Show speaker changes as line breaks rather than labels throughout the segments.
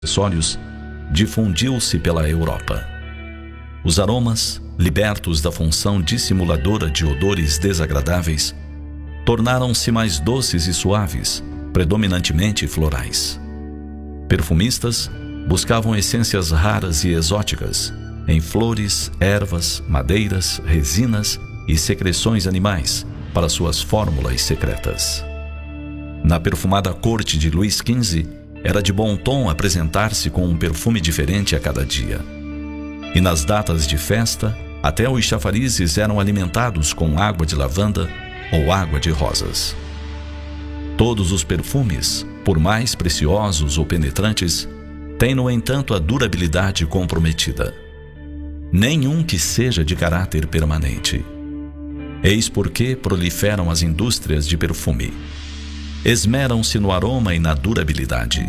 acessórios difundiu-se pela Europa. Os aromas, libertos da função dissimuladora de odores desagradáveis, tornaram-se mais doces e suaves, predominantemente florais. Perfumistas buscavam essências raras e exóticas em flores, ervas, madeiras, resinas e secreções animais para suas fórmulas secretas. Na perfumada corte de Luís XV, era de bom tom apresentar-se com um perfume diferente a cada dia. E nas datas de festa, até os chafarizes eram alimentados com água de lavanda ou água de rosas. Todos os perfumes, por mais preciosos ou penetrantes, têm, no entanto, a durabilidade comprometida. Nenhum que seja de caráter permanente. Eis porque proliferam as indústrias de perfume. Esmeram-se no aroma e na durabilidade.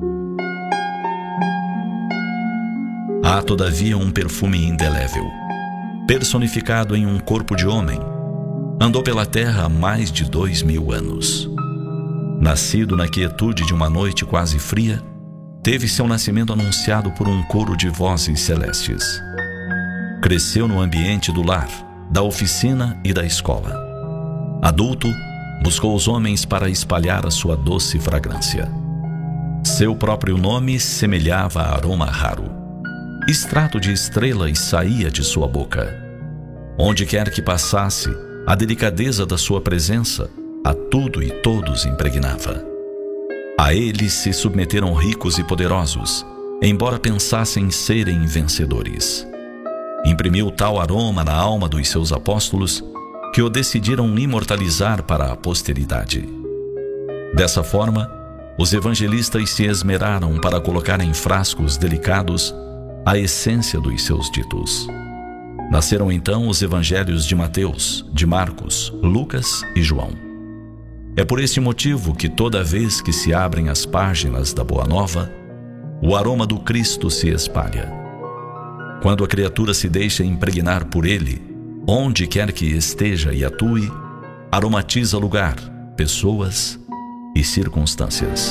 Há, todavia, um perfume indelével, personificado em um corpo de homem. Andou pela terra há mais de 2000 anos. Nascido na quietude de uma noite quase fria, teve seu nascimento anunciado por um coro de vozes celestes. Cresceu no ambiente do lar, da oficina e da escola. Adulto, buscou os homens para espalhar a sua doce fragrância. Seu próprio nome semelhava a aroma raro. Extrato de estrelas saía de sua boca. Onde quer que passasse, a delicadeza da sua presença a tudo e todos impregnava. A ele se submeteram ricos e poderosos, embora pensassem serem vencedores. Imprimiu tal aroma na alma dos seus apóstolos que o decidiram imortalizar para a posteridade. Dessa forma, os evangelistas se esmeraram para colocar em frascos delicados a essência dos seus ditos. Nasceram então os evangelhos de Mateus, de Marcos, Lucas e João. É por esse motivo que toda vez que se abrem as páginas da Boa Nova, o aroma do Cristo se espalha. Quando a criatura se deixa impregnar por ele, onde quer que esteja e atue, aromatiza lugar, pessoas e circunstâncias.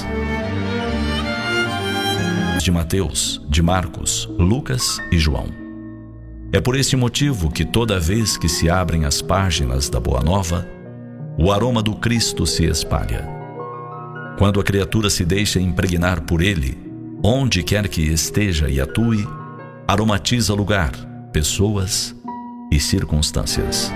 De Mateus, de Marcos, Lucas e João. É por esse motivo que toda vez que se abrem as páginas da Boa Nova, o aroma do Cristo se espalha. Quando a criatura se deixa impregnar por ele, onde quer que esteja e atue, aromatiza lugar, pessoas e circunstâncias.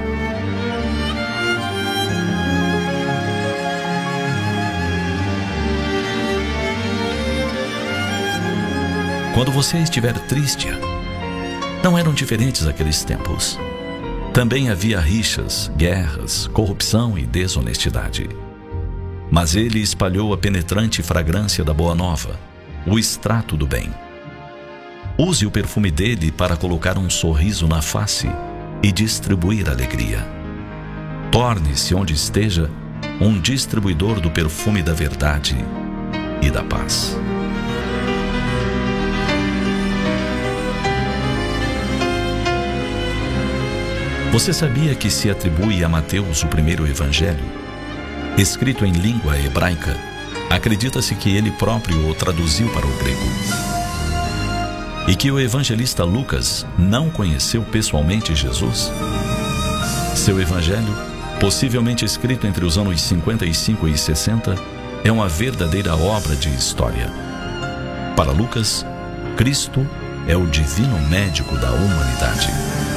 Quando você estiver triste, não eram diferentes aqueles tempos. Também havia rixas, guerras, corrupção e desonestidade. Mas ele espalhou a penetrante fragrância da Boa Nova, o extrato do bem. Use o perfume dele para colocar um sorriso na face e distribuir alegria. Torne-se, onde esteja, um distribuidor do perfume da verdade e da paz. Você sabia que se atribui a Mateus o primeiro evangelho? Escrito em língua hebraica, acredita-se que ele próprio o traduziu para o grego. E que o evangelista Lucas não conheceu pessoalmente Jesus? Seu evangelho, possivelmente escrito entre os anos 55 e 60, é uma verdadeira obra de história. Para Lucas, Cristo é o divino médico da humanidade.